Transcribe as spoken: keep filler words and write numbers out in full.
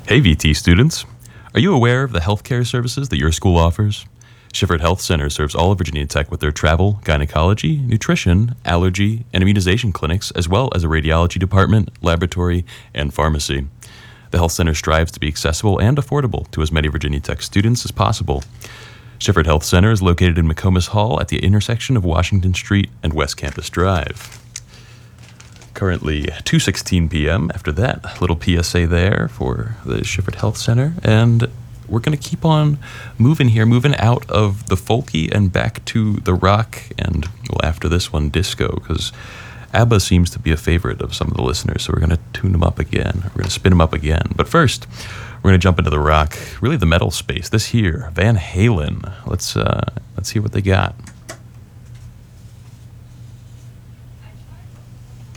Hey V T students, are you aware of the healthcare services that your school offers? Shifford Health Center serves all of Virginia Tech with their travel, gynecology, nutrition, allergy, and immunization clinics, as well as a radiology department, laboratory, and pharmacy. The Health Center strives to be accessible and affordable to as many Virginia Tech students as possible. Shifford Health Center is located in McComas Hall at the intersection of Washington Street and West Campus Drive. Currently two sixteen p.m. After that little P S A there for the Shifford Health Center, and we're going to keep on moving here, moving out of the folky and back to the rock, and well, after this one, disco, because ABBA seems to be a favorite of some of the listeners, so we're going to tune them up again. We're going to spin them up again. But first, we're going to jump into the rock, really the metal space. This here, Van Halen. Let's uh, let's hear what they got.